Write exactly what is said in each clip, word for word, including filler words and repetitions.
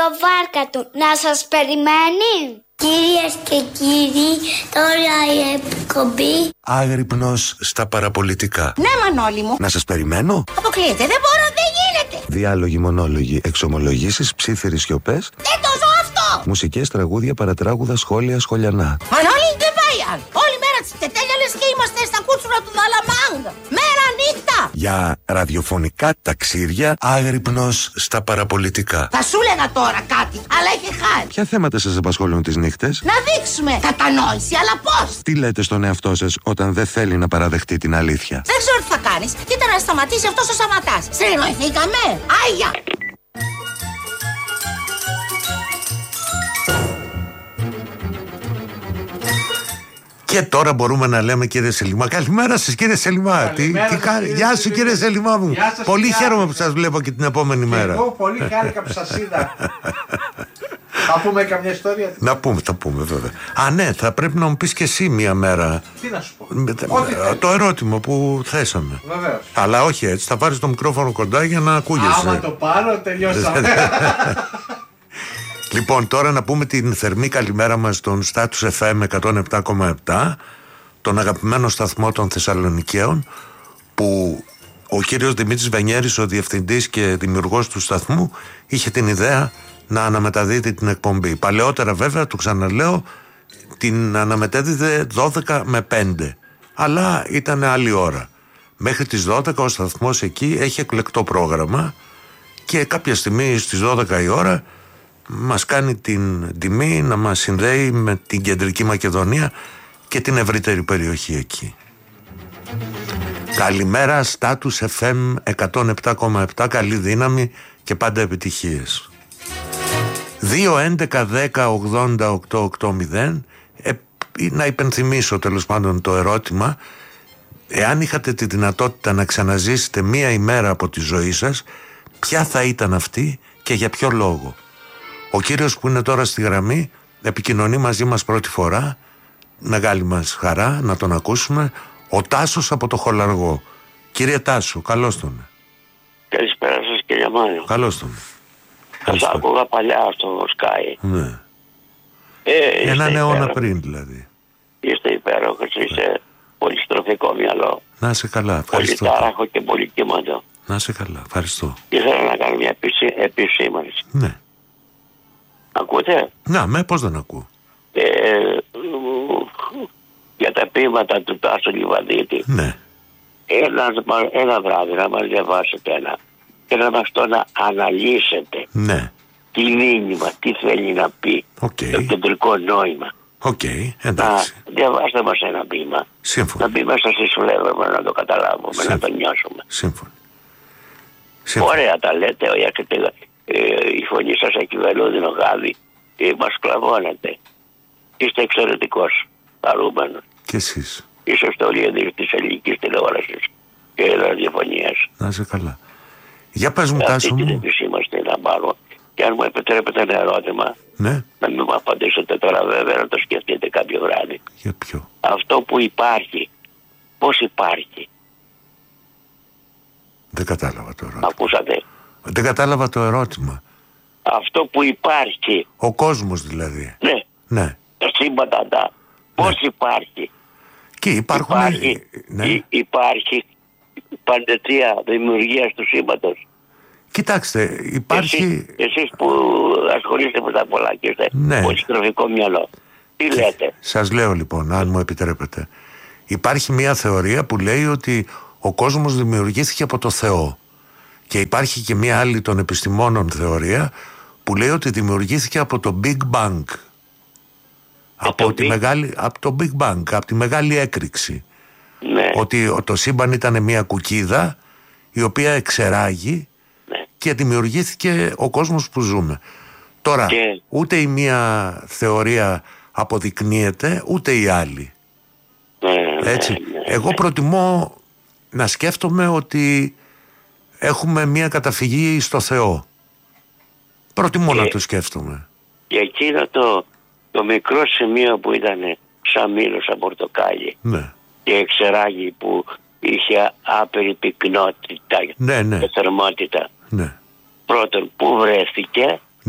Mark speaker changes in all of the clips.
Speaker 1: βάρκα του να σας περιμένει. Κυρίες και κύριοι, τώρα η εκπομπή
Speaker 2: Άγρυπνος στα παραπολιτικά.
Speaker 3: Ναι, Μανώλη μου.
Speaker 2: Να σας περιμένω.
Speaker 3: Αποκλείεται, δεν μπορώ, δεν γίνεται.
Speaker 2: Διάλογοι, μονόλογοι, εξομολογήσεις, ψίθυρες σιωπές.
Speaker 3: Δεν το ζω αυτό.
Speaker 2: Μουσικές, τραγούδια, παρατράγουδα, σχόλια, σχολιανά.
Speaker 3: Μανώλη, δεν πάει άλλο. Όλη μέρα τις τετέλια λες και είμαστε στα κούτσουρα του Δαλαμάνγκ. Μέρα νύχτα.
Speaker 2: Για ραδιοφωνικά ταξίδια, άγρυπνος στα παραπολιτικά.
Speaker 3: Θα σου έλεγα τώρα κάτι, αλλά έχει χάρη.
Speaker 2: Ποια θέματα σας απασχολούν τις νύχτες?
Speaker 3: Να δείξουμε κατανόηση, αλλά πώς?
Speaker 2: Τι λέτε στον εαυτό σας όταν δεν θέλει να παραδεχτεί την αλήθεια?
Speaker 3: Δεν ξέρω τι θα κάνεις. Κοίτα να σταματήσει αυτός ο Σαματάς. Συνεννοηθήκαμε. Άγια.
Speaker 2: Και τώρα μπορούμε να λέμε, κύριε Σελιμά. Καλημέρα σας, κύριε Σελιμά. Τι, τι κάνει? Γεια σου, κύριε Σελιμά μου.
Speaker 4: Σας,
Speaker 2: πολύ
Speaker 4: γεια
Speaker 2: χαίρομαι
Speaker 4: σας.
Speaker 2: που σας βλέπω και την επόμενη μέρα.
Speaker 4: Εγώ πολύ χάρηκα που σας είδα. Θα πούμε καμιά ιστορία?
Speaker 2: Να πούμε, θα πούμε βέβαια. Α, ναι, θα πρέπει να μου πεις και εσύ μία μέρα.
Speaker 4: Τι να σου πω?
Speaker 2: Με-
Speaker 4: Ό,τι
Speaker 2: με-
Speaker 4: θέλεις.
Speaker 2: το ερώτημα που θέσαμε.
Speaker 4: Βεβαίως.
Speaker 2: Αλλά όχι έτσι, θα πάρεις το μικρόφωνο κοντά για να ακούγεσαι.
Speaker 4: Άμα το πάρω τελειώσαμε.
Speaker 2: Λοιπόν, τώρα να πούμε την θερμή καλημέρα μας στον Status εφ εμ εκατόν επτά κόμμα επτά, τον αγαπημένο σταθμό των Θεσσαλονικαίων, που ο κύριος Δημήτρης Βενιέρης, ο διευθυντής και δημιουργός του σταθμού, είχε την ιδέα να αναμεταδίδει την εκπομπή. Παλαιότερα βέβαια, του ξαναλέω, την αναμετέδιδε δώδεκα με πέντε, αλλά ήταν άλλη ώρα. Μέχρι τις δώδεκα ο σταθμός εκεί έχει εκλεκτό πρόγραμμα και κάποια στιγμή στις δώδεκα η ώρα μας κάνει την τιμή να μας συνδέει με την Κεντρική Μακεδονία και την ευρύτερη περιοχή εκεί. Καλημέρα, Status εφ εμ εκατόν επτά κόμμα επτά, καλή δύναμη και πάντα επιτυχίες. δύο έντεκα δέκα ογδόντα οκτώ ογδόντα. Ε, να υπενθυμίσω τέλος πάντων το ερώτημα: εάν είχατε τη δυνατότητα να ξαναζήσετε μία ημέρα από τη ζωή σας, ποια θα ήταν αυτή και για ποιο λόγο? Ο κύριος που είναι τώρα στη γραμμή επικοινωνεί μαζί μας πρώτη φορά. Μεγάλη μας χαρά να τον ακούσουμε. Ο Τάσος από το Χολαργό. Κύριε Τάσο, καλώς τον.
Speaker 5: Καλησπέρα σας, κύριε Μάνιο.
Speaker 2: Καλώς τον.
Speaker 5: Σας άκουγα παλιά στο Sky.
Speaker 2: Ναι.
Speaker 5: Ε,
Speaker 2: Έναν αιώνα
Speaker 5: υπέροχος.
Speaker 2: πριν δηλαδή.
Speaker 5: Είστε υπέροχος, είστε πολυστροφικό μυαλό.
Speaker 2: Να είσαι καλά,
Speaker 5: Πολύ
Speaker 2: ευχαριστώ.
Speaker 5: τάραχο και πολύ κύματο.
Speaker 2: Να είσαι καλά, ευχαριστώ.
Speaker 5: Ήθελα να κάνω μια επισή- επισήμανση.
Speaker 2: Ναι.
Speaker 5: Ακούτε?
Speaker 2: Να, με πώς δεν ακούω.
Speaker 5: Ε, για τα ποίηματα του Τάσου Λιβαδίτη.
Speaker 2: Ναι.
Speaker 5: Ένα, ένα βράδυ να μας διαβάσετε ένα και να μας το να αναλύσετε.
Speaker 2: Ναι.
Speaker 5: Τι μήνυμα, τι θέλει να πει.
Speaker 2: Οκ.
Speaker 5: Το κεντρικό νόημα.
Speaker 2: Οκ,
Speaker 5: Να
Speaker 2: εντάξει.
Speaker 5: διαβάστε μας ένα ποίημα.
Speaker 2: Σύμφωνο.
Speaker 5: Να μπει μέσα στη σουλεύουμε, να το καταλάβουμε,
Speaker 2: Σύμφωνο.
Speaker 5: να το νιώσουμε.
Speaker 2: Σύμφωνο. Σύμφωνο.
Speaker 5: Ωραία τα λέτε, έχετε, ε, η φωνή σας έχει βελούδινο γάδι, ε, μας κλαβώνετε. Είστε εξαιρετικός, χαρούμενος.
Speaker 2: Και εσείς.
Speaker 5: Είσαστε όλοι οι της ελληνικής τηλεόρασης και ραδιοφωνίας.
Speaker 2: Να είσαι καλά. Για πες μου,
Speaker 5: Αυτή
Speaker 2: Τάσο
Speaker 5: την
Speaker 2: μου.
Speaker 5: επισήμαστε να πάρω. Και αν μου επιτρέπετε ένα ερώτημα,
Speaker 2: Ναι.
Speaker 5: να μην μου απαντήσετε τώρα βέβαια, να το σκεφτείτε κάποιο βράδυ.
Speaker 2: Για ποιο?
Speaker 5: Αυτό που υπάρχει, πώς υπάρχει?
Speaker 2: Δεν κατάλαβα το ερώτημα.
Speaker 5: Ακούσατε?
Speaker 2: Δεν κατάλαβα το ερώτημα.
Speaker 5: Αυτό που υπάρχει,
Speaker 2: Ο κόσμος δηλαδή.
Speaker 5: ναι,
Speaker 2: Ναι.
Speaker 5: τα σύμπαντα, τα, πώς υπάρχει?
Speaker 2: Και υπάρχουν.
Speaker 5: Υπάρχει,
Speaker 2: Ναι.
Speaker 5: υ- υπάρχει παντετία δημιουργίας του σύμπαντος.
Speaker 2: Κοιτάξτε, υπάρχει.
Speaker 5: Εσείς, εσείς που ασχολείστε με τα πολλά και είστε
Speaker 2: Ναι.
Speaker 5: πολυστροφικό μυαλό, τι λέτε?
Speaker 2: Σας λέω λοιπόν, αν μου επιτρέπετε. Υπάρχει μια θεωρία που λέει ότι ο κόσμος δημιουργήθηκε από το Θεό. Και υπάρχει και μια άλλη των επιστημόνων θεωρία που λέει ότι δημιουργήθηκε από το Big Bang. Από,
Speaker 5: το
Speaker 2: τη
Speaker 5: Big-
Speaker 2: μεγάλη, από το Big Bang, από τη μεγάλη έκρηξη.
Speaker 5: Ναι,
Speaker 2: Ότι το σύμπαν ήταν μια κουκίδα η οποία εξεράγει
Speaker 5: ναι.
Speaker 2: και δημιουργήθηκε ο κόσμος που ζούμε. Τώρα,
Speaker 5: Και-
Speaker 2: ούτε η μία θεωρία αποδεικνύεται, ούτε η άλλη.
Speaker 5: Ναι, ναι,
Speaker 2: Έτσι.
Speaker 5: ναι, ναι.
Speaker 2: Εγώ προτιμώ να σκέφτομαι ότι έχουμε μία καταφυγή στο Θεό. Προτιμώ
Speaker 5: Και-
Speaker 2: να το σκέφτομαι.
Speaker 5: Και εκείνο το, το μικρό σημείο που ήταν σαν μήλος από πορτοκάλι
Speaker 2: Ναι,
Speaker 5: και εξεράγει που είχε άπειρη πυκνότητα
Speaker 2: ναι, ναι,
Speaker 5: και θερμότητα.
Speaker 2: ναι,
Speaker 5: Πρώτον, πού βρέθηκε
Speaker 2: ναι.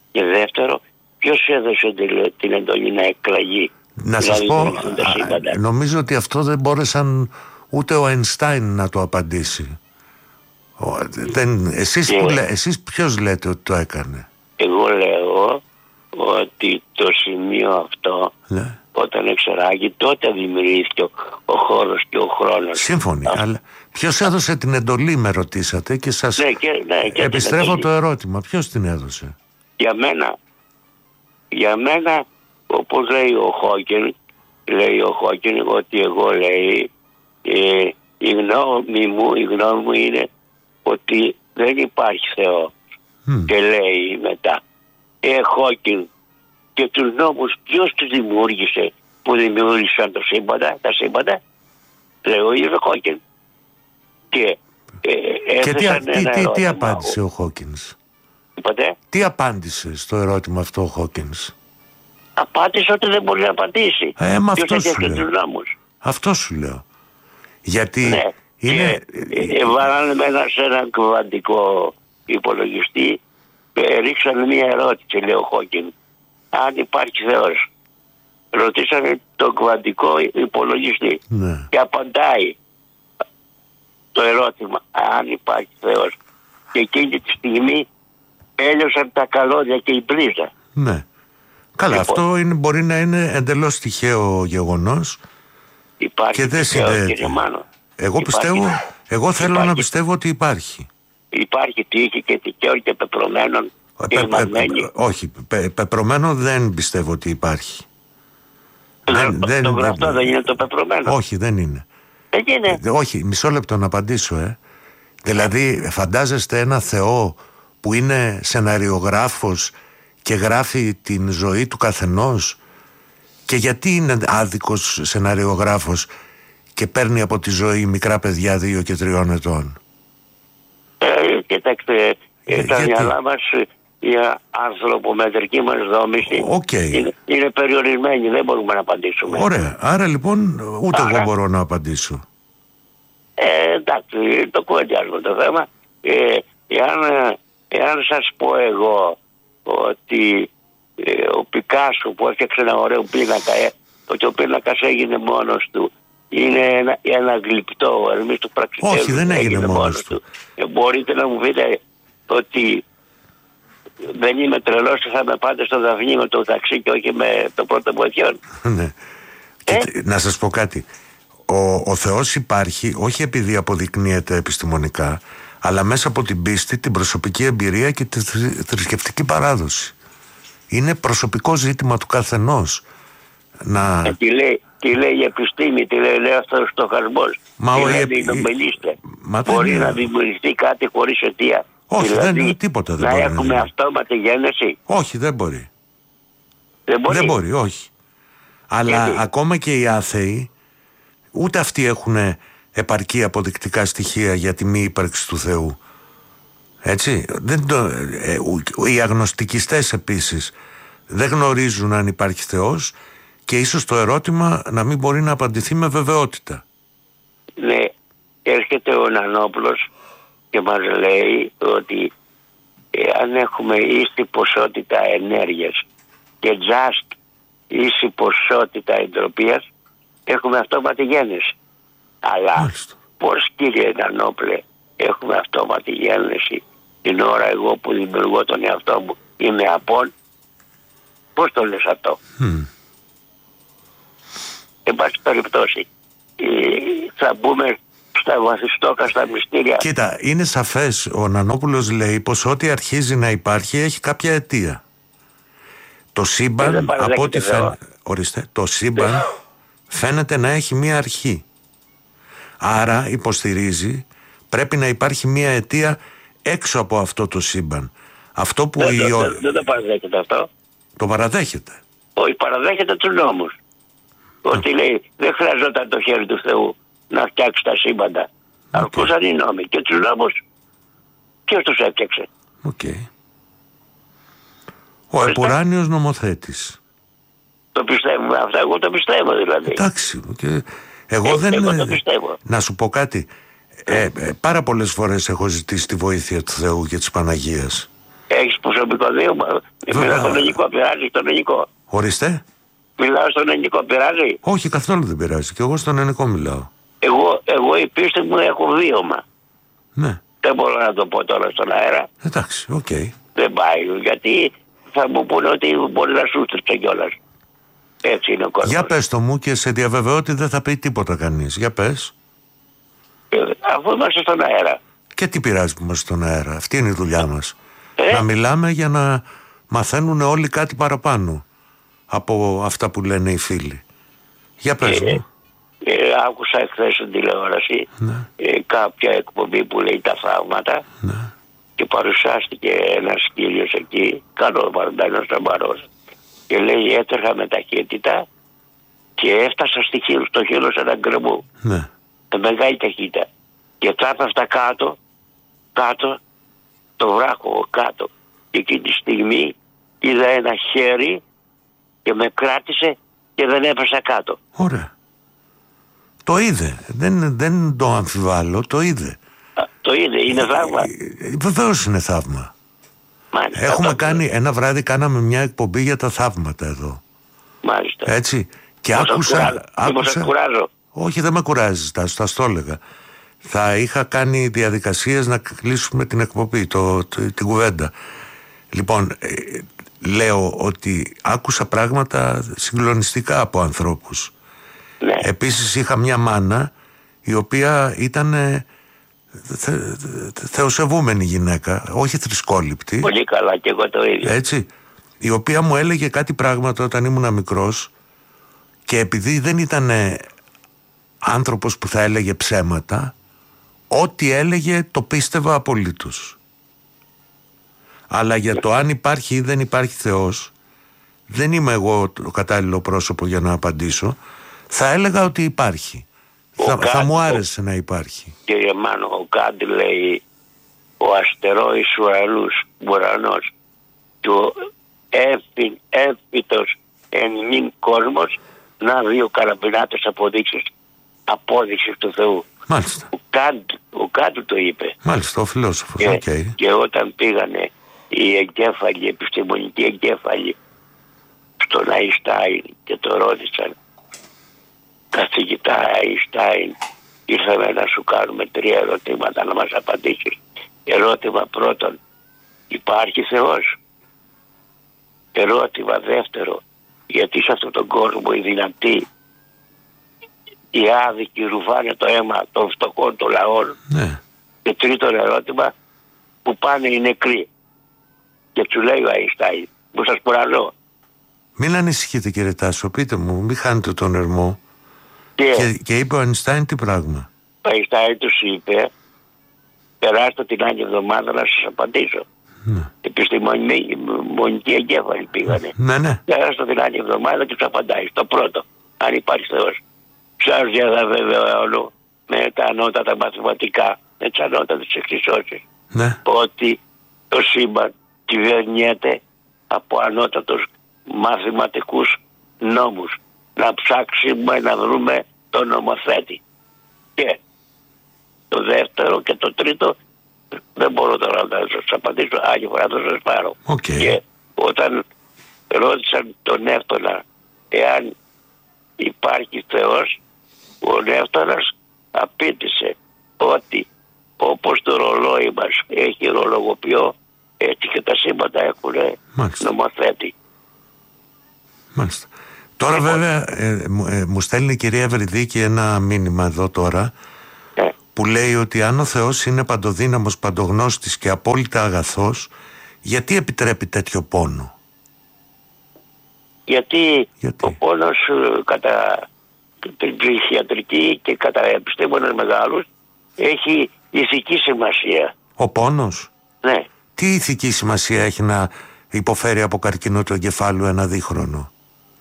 Speaker 5: Και δεύτερο, ποιος έδωσε την, την εντολή να εκλαγεί?
Speaker 2: Να σας πω, α, νομίζω ότι αυτό δεν μπόρεσαν ούτε ο Αϊνστάιν να το απαντήσει. Ο, δεν, εσείς,
Speaker 5: και,
Speaker 2: που λέ, εσείς ποιος λέτε ότι το έκανε?
Speaker 5: Εγώ λέω ότι το σημείο αυτό, ναι, όταν εξεράγει, τότε δημιουργήθηκε ο, ο χώρος και ο χρόνος.
Speaker 2: Σύμφωνοι, Α, αλλά ποιος έδωσε την εντολή, με ρωτήσατε, και σας
Speaker 5: ναι, και, ναι, και
Speaker 2: επιστρέφω το ερώτημα. Ποιος την έδωσε?
Speaker 5: Για μένα, για μένα, όπως λέει ο Χόκκιν, λέει ο Χόκκιν ότι εγώ, λέει, ε, η γνώμη μου, η γνώμη μου είναι ότι δεν υπάρχει Θεό. Mm. Και λέει μετά, ε, Χόκκιν, και τους νόμους ποιος τους δημιούργησε που δημιούργησαν το σύμπαντα, τα σύμπαντα? Λέει ο ίδιος Χόκκιν. Και, ε,
Speaker 2: και τι, τι, τι, τι απάντησε ο Χόκκινς?
Speaker 5: Είπατε?
Speaker 2: Τι απάντησε στο ερώτημα αυτό ο Χόκκινς?
Speaker 5: Απάντησε ότι δεν μπορεί να απαντήσει.
Speaker 2: Ε, μα αυτό σου λέω. Αυτό σου λέω. Γιατί
Speaker 5: ναι,
Speaker 2: είναι...
Speaker 5: Ε, βάλανε μένα σε έναν κβαντικό υπολογιστή, ε, ρίξανε μια ερώτηση, λέει ο Χόκκιν, αν υπάρχει Θεός. Ρωτήσανε τον κβαντικό υπολογιστή, ναι, και απαντάει το ερώτημα, αν υπάρχει Θεός. Και εκείνη τη στιγμή έλειωσαν τα καλώδια και η πρίζα.
Speaker 2: Ναι. Καλά, λοιπόν, αυτό είναι, μπορεί να είναι εντελώς τυχαίο γεγονός.
Speaker 5: Υπάρχει
Speaker 2: και δεν συνδέεται. Εγώ
Speaker 5: υπάρχει,
Speaker 2: πιστεύω, εγώ θέλω
Speaker 5: υπάρχει,
Speaker 2: να πιστεύω ότι υπάρχει.
Speaker 5: Υπάρχει τύχη και τυχαίο και πεπρωμένων.
Speaker 2: Πε, πε, πε, όχι, πε, πεπρωμένο δεν πιστεύω ότι υπάρχει.
Speaker 5: Το, δεν, δεν, το γραφτό δεν, δεν είναι το πεπρωμένο.
Speaker 2: Όχι, δεν είναι.
Speaker 5: Δεν είναι.
Speaker 2: Ε, όχι, μισό λεπτό να απαντήσω, ε. Δηλαδή, φαντάζεστε ένα Θεό που είναι σεναριογράφος και γράφει την ζωή του καθενός? Και γιατί είναι άδικος σεναριογράφος και παίρνει από τη ζωή μικρά παιδιά δύο και τριών ετών?
Speaker 5: Ε, κοιτάξτε, ε, τα μυαλά μας, η ανθρωπομετρική μας δόμηση,
Speaker 2: okay,
Speaker 5: είναι, είναι περιορισμένη, δεν μπορούμε να απαντήσουμε.
Speaker 2: Ωραία, άρα λοιπόν ούτε άρα, εγώ μπορώ να απαντήσω.
Speaker 5: Ε, εντάξει, το κουβεντιάζουμε το θέμα. Ε, εάν, εάν σας πω εγώ ότι ε, ο Πικάσο που έφτιαξε ένα ωραίο πίνακα, ε, ότι ο πίνακας έγινε μόνος του, είναι ένα, ένα γλυπτό, εμείς του πραξιτέρου.
Speaker 2: Όχι, δεν έγινε μόνος, μόνος του.
Speaker 5: Ε, μπορείτε να μου πείτε ότι δεν είμαι τρελός και θα με πάτε στο Δαφνί με το ταξί και όχι με το πρώτο βοηθιόν?
Speaker 2: Ναι. Ε? Να σας πω κάτι. Ο, ο Θεός υπάρχει όχι επειδή αποδεικνύεται επιστημονικά, αλλά μέσα από την πίστη, την προσωπική εμπειρία και τη θρησκευτική παράδοση. Είναι προσωπικό ζήτημα του καθενός. Να...
Speaker 5: Ε, τι, λέει, τι λέει η επιστήμη, τι λέει, λέει αυτός ο στοχασμός?
Speaker 2: Μα
Speaker 5: τι
Speaker 2: ο
Speaker 5: λέει,
Speaker 2: η...
Speaker 5: νομπελίστε.
Speaker 2: Μα
Speaker 5: μπορεί
Speaker 2: είναι...
Speaker 5: να δημιουργηθεί κάτι χωρίς αιτία?
Speaker 2: Όχι,
Speaker 5: δηλαδή,
Speaker 2: δεν είναι τίποτα. Δεν
Speaker 5: να
Speaker 2: μπορεί
Speaker 5: έχουμε
Speaker 2: να
Speaker 5: αυτόματη γέννηση?
Speaker 2: Όχι, δεν μπορεί.
Speaker 5: Δεν μπορεί,
Speaker 2: δεν μπορεί όχι. Αλλά γιατί? Ακόμα και οι άθεοι, ούτε αυτοί έχουν επαρκή αποδεικτικά στοιχεία για τη μη ύπαρξη του Θεού. Έτσι, δεν το, ε, οι αγνωστικιστές επίσης δεν γνωρίζουν αν υπάρχει Θεός και ίσως το ερώτημα να μην μπορεί να απαντηθεί με βεβαιότητα.
Speaker 5: Ναι, έρχεται ο Νανόπουλος και μας λέει ότι ε, αν έχουμε ίση ποσότητα ενέργειας και just ίση ποσότητα εντροπίας, έχουμε αυτόματη γέννηση. Αλλά Μάλιστα. πώς, κύριε Νανόπουλε, έχουμε αυτόματη γέννηση την ώρα εγώ που δημιουργώ τον εαυτό μου είμαι απόν? Πώς το λες αυτό? Mm. Εν πάση περιπτώσει, ε, θα μπούμε στα βαθιστόκα, στα μυστήρια.
Speaker 2: Κοίτα, είναι σαφές, ο Νανόπουλος λέει πως ό,τι αρχίζει να υπάρχει έχει κάποια αιτία. Το σύμπαν, από ό,τι φαίνεται, ορίστε, το σύμπαν φαίνεται να έχει μία αρχή. Άρα υποστηρίζει πρέπει να υπάρχει μία αιτία έξω από αυτό το σύμπαν. Αυτό που
Speaker 5: δεν,
Speaker 2: η...
Speaker 5: δεν, δεν, δεν το παραδέχεται αυτό.
Speaker 2: Το παραδέχεται.
Speaker 5: Όχι, παραδέχεται τους νόμους. Mm. Ότι λέει δεν χρειαζόταν το χέρι του Θεού να φτιάξει τα σύμπαντα. Okay. Αρκούσαν οι νόμοι. Και τους νόμους ποιος τους έφτιαξε?
Speaker 2: Okay. Ο επουράνιος νομοθέτης.
Speaker 5: Το πιστεύουμε αυτό, εγώ το πιστεύω δηλαδή.
Speaker 2: Εντάξει, και εγώ ε, δεν...
Speaker 5: Εγώ το πιστεύω.
Speaker 2: Να σου πω κάτι, ε, ε, πάρα πολλές φορές έχω ζητήσει τη βοήθεια του Θεού και της Παναγίας.
Speaker 5: Έχεις πως προσωπικό βίωμα. Μιλάω στον ελληνικό, πειράζει στον ελληνικό.
Speaker 2: Ορίστε.
Speaker 5: Μιλάω στον ελληνικό, πειράζει.
Speaker 2: Όχι, καθόλου δεν πειράζει. Και εγώ στον ελληνικό μιλάω.
Speaker 5: Εγώ, εγώ η πίστη μου έχω βίωμα.
Speaker 2: Ναι.
Speaker 5: Δεν μπορώ να το πω τώρα στον αέρα.
Speaker 2: Εντάξει, οκ. Okay.
Speaker 5: Δεν πάει, γιατί θα μου πούνε ότι μπορεί να σούστρεψε κιόλας. Έτσι είναι ο κόσμος.
Speaker 2: Για πες το μου και σε διαβεβαιώ ότι δεν θα πει τίποτα κανείς. Για πες.
Speaker 5: Ε, αφού είμαστε στον αέρα.
Speaker 2: Και τι πειράζει που είμαστε στον αέρα. Αυτή είναι η δουλειά μας.
Speaker 5: Ε?
Speaker 2: Να μιλάμε για να μαθαίνουν όλοι κάτι παραπάνω από αυτά που λένε οι φίλοι. Για πες
Speaker 5: Ε,
Speaker 2: μου.
Speaker 5: ε, άκουσα εχθές στην τηλεόραση
Speaker 2: Ναι.
Speaker 5: ε, κάποια εκπομπή που λέει τα θαύματα.
Speaker 2: Ναι.
Speaker 5: Και παρουσιάστηκε ένας κύριος εκεί, καλό παρντάνος Σταμπαρός, και λέει έτρεχα με ταχύτητα και έφτασα στη χείλο, στο χείλος έναν γκρεμό.
Speaker 2: Ναι.
Speaker 5: Με μεγάλη ταχύτητα. Και τράπευτα κάτω, κάτω, το βράχο κάτω. Και εκείνη τη στιγμή είδα ένα χέρι και με κράτησε και δεν έπεσα κάτω.
Speaker 2: Ωραία. Το είδε. Δεν, δεν το αμφιβάλλω, το είδε.
Speaker 5: Α, το είδε, είναι θαύμα.
Speaker 2: Βεβαίως είναι θαύμα.
Speaker 5: Μάλιστα.
Speaker 2: Έχουμε
Speaker 5: το-
Speaker 2: κάνει, ένα βράδυ κάναμε μια εκπομπή για τα θαύματα εδώ.
Speaker 5: Μάλιστα.
Speaker 2: Έτσι. Και
Speaker 5: Μήπως σας
Speaker 2: άκουσα.
Speaker 5: κουράζω. Μήπως σας
Speaker 2: άκουσα
Speaker 5: κουράζω.
Speaker 2: όχι, δεν με κουράζεις, θα, θα στο έλεγα. Θα είχα κάνει διαδικασίες να κλείσουμε την εκπομπή, το, το, την κουβέντα. Λοιπόν, ε, λέω ότι άκουσα πράγματα συγκλονιστικά από ανθρώπους.
Speaker 5: Ναι.
Speaker 2: Επίσης είχα μια μάνα η οποία ήταν ε, θε, θε, θεοσεβούμενη γυναίκα, όχι θρησκόληπτη.
Speaker 5: Πολύ καλά και εγώ το ίδιο.
Speaker 2: Έτσι, η οποία μου έλεγε κάτι πράγματα όταν ήμουν μικρός και επειδή δεν ήταν άνθρωπος που θα έλεγε ψέματα, ό,τι έλεγε το πίστευα απολύτως. Αλλά για το αν υπάρχει ή δεν υπάρχει Θεός, δεν είμαι εγώ το κατάλληλο πρόσωπο για να απαντήσω. Θα έλεγα ότι υπάρχει. Θα,
Speaker 5: Κάντι,
Speaker 2: θα μου
Speaker 5: ο,
Speaker 2: άρεσε να υπάρχει.
Speaker 5: Κύριε Μάνο, ο Κάντι λέει ο αστερόης ουρανούς, ουρανός του έμφυ, έμφυτος εν νυν κόσμος, να δύο καραμπινάτες αποδείξεις, απόδειξης του Θεού.
Speaker 2: Μάλιστα.
Speaker 5: Ο Κάντι, ο Κάντι το είπε.
Speaker 2: Μάλιστα, ο φιλόσοφος.
Speaker 5: Και,
Speaker 2: Okay.
Speaker 5: και όταν πήγανε οι εγκέφαλοι, οι επιστημονικοί εγκέφαλοι στον Αϊνστάιν και το ρώτησαν, καθηγητά Αϊνστάιν, ήρθαμε να σου κάνουμε τρία ερωτήματα να μας απαντήσεις. Ερώτημα πρώτον, υπάρχει Θεός? Ερώτημα δεύτερο, γιατί σε αυτόν τον κόσμο οι δυνατοί, οι άδικοι ρουφάνε το αίμα των φτωχών των λαών?
Speaker 2: Ναι.
Speaker 5: Και τρίτο ερώτημα, που πάνε οι νεκροί? Και του λέει ο Αϊνστάιν, που σας κουραζώ.
Speaker 2: Μην ανησυχείτε κύριε Τάσο, πείτε μου, μην χάνετε τον ερμό.
Speaker 5: Και,
Speaker 2: Και, και είπε ο Αϊνστάιν τι πράγμα?
Speaker 5: ο Αϊνστάιν τους είπε, περάστε την άλλη εβδομάδα να σας απαντήσω.
Speaker 2: Ναι.
Speaker 5: Επιστημονικοί εγκέφαλοι πήγανε.
Speaker 2: Ναι, ναι.
Speaker 5: Περάστε την άλλη εβδομάδα και τους απαντάει. Το πρώτο, αν υπάρχει Θεός. Σας διαβεβαιώνω με τα ανώτατα μαθηματικά, με τις ανώτατες εξισώσεις,
Speaker 2: Ναι.
Speaker 5: ότι το σύμπαν κυβερνιέται από ανώτατους μαθηματικούς νόμους. Να ψάξουμε να βρούμε τον νομοθέτη. Και το δεύτερο και το τρίτο δεν μπορώ τώρα να σας απαντήσω, άλλη φορά θα σας πάρω.
Speaker 2: Okay.
Speaker 5: Και όταν ρώτησαν τον Νεύτωνα εάν υπάρχει Θεός, ο Νεύτωνας απήντησε ότι όπως το ρολόι μας έχει ρολογοποιό, έτσι και τα σύμπαντα έχουν
Speaker 2: Μάλιστα.
Speaker 5: νομοθέτη.
Speaker 2: Μάλιστα. Τώρα
Speaker 5: Λοιπόν.
Speaker 2: βέβαια ε, μου, ε, μου στέλνει η κυρία Ευρυδίκη ένα μήνυμα εδώ τώρα
Speaker 5: Ναι.
Speaker 2: που λέει ότι αν ο Θεός είναι παντοδύναμος, παντογνώστης και απόλυτα αγαθός, γιατί επιτρέπει τέτοιο πόνο?
Speaker 5: Γιατί,
Speaker 2: Γιατί?
Speaker 5: ο πόνος ε, κατά την ψυχιατρική και κατά επιστήμονες μεγάλους έχει ηθική σημασία.
Speaker 2: Ο πόνος?
Speaker 5: Ναι.
Speaker 2: Τι ηθική σημασία έχει να υποφέρει από καρκίνο του εγκεφάλου ένα δίχρονο?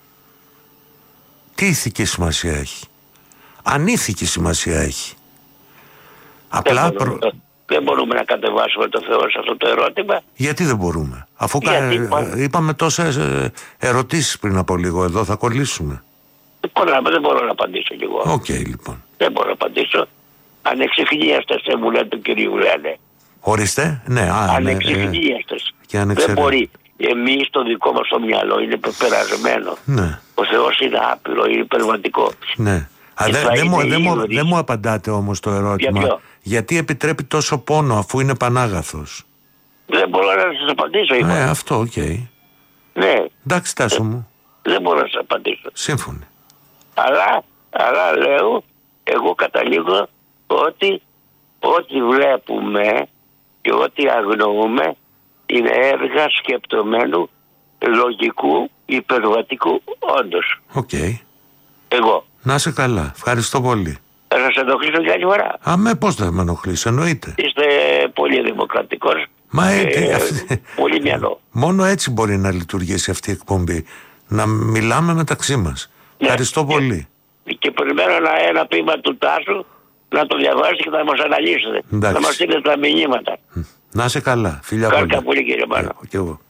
Speaker 2: Τι ηθική σημασία έχει? Ανήθικη σημασία έχει. Απλά
Speaker 5: Δεν μπορούμε,
Speaker 2: προ...
Speaker 5: δεν μπορούμε να κατεβάσουμε το Θεό σε αυτό το ερώτημα.
Speaker 2: Γιατί δεν μπορούμε? Αφού κα...
Speaker 5: Γιατί είπα-
Speaker 2: είπαμε τόσες ε, ερωτήσεις πριν από λίγο εδώ, θα κολλήσουμε.
Speaker 5: Κολλάμε, δεν μπορώ να απαντήσω κι εγώ.
Speaker 2: Οκ, okay, λοιπόν.
Speaker 5: Δεν μπορώ να απαντήσω. Ανεξιχνίαστες, μου λένε του κυρίου λένε.
Speaker 2: Ορίστε, ναι, α, ναι, ε,
Speaker 5: Ανεξιχνίαστες.
Speaker 2: και
Speaker 5: δεν
Speaker 2: ανεξαιρέτητα.
Speaker 5: μπορεί. Εμείς το δικό μας το μυαλό είναι πεπερασμένο.
Speaker 2: Ναι.
Speaker 5: Ο Θεός είναι άπειρο, είναι υπερβατικό.
Speaker 2: Ναι. Α,
Speaker 5: Και
Speaker 2: δεν
Speaker 5: θα
Speaker 2: δε
Speaker 5: είναι
Speaker 2: μου, δε μου,
Speaker 5: ύβρις.
Speaker 2: δε μου απαντάτε όμως το ερώτημα.
Speaker 5: Για ποιο?
Speaker 2: Γιατί επιτρέπει τόσο πόνο αφού είναι πανάγαθος.
Speaker 5: Δεν μπορώ να σας απαντήσω. είπα.
Speaker 2: Ε, αυτό, οκ.
Speaker 5: Ναι,
Speaker 2: Εντάξει, Τάσο μου.
Speaker 5: δεν μπορώ να σας απαντήσω.
Speaker 2: Σύμφωνοι.
Speaker 5: Αλλά, αλλά λέω, εγώ καταλήγω ότι ό,τι βλέπουμε και ό,τι αγνοούμε είναι έργα σκεπτομένου, λογικού, υπερβατικού όντως.
Speaker 2: Οκ.
Speaker 5: Εγώ.
Speaker 2: Να είσαι καλά. Ευχαριστώ πολύ.
Speaker 5: Θα σας ενοχλήσω για άλλη φορά.
Speaker 2: Αμέ, πώς θα με ενοχλήσει, εννοείται.
Speaker 5: Είστε πολύ δημοκρατικός.
Speaker 2: Μα ε,
Speaker 5: ε,
Speaker 2: ε, αυτή-
Speaker 5: πολύ μυαλό.
Speaker 2: Μόνο έτσι μπορεί να λειτουργήσει αυτή η εκπομπή. Να μιλάμε μεταξύ μας.
Speaker 5: Ναι.
Speaker 2: Ευχαριστώ
Speaker 5: Και-
Speaker 2: πολύ.
Speaker 5: Και περιμένω ένα, ένα ποίημα του Τάσου να το διαβάσετε και να μας αναλύσετε.
Speaker 2: Εντάξει.
Speaker 5: Να μας στείλετε τα μηνύματα.
Speaker 2: Να είσαι καλά. Φιλιά
Speaker 5: Χάρηκα
Speaker 2: πολύ.
Speaker 5: πολύ, κύριε Μάνο.
Speaker 2: Ε, και εγώ.